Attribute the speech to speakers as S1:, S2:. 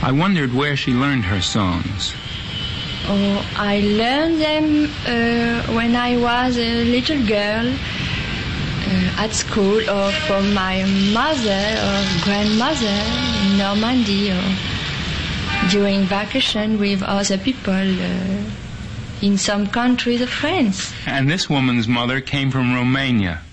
S1: I wondered where she learned her songs.
S2: Oh, I learned them when I was a little girl at school, or from my mother or grandmother in Normandy, or during vacation with other people in some countries of France.
S1: And this woman's mother came from Romania.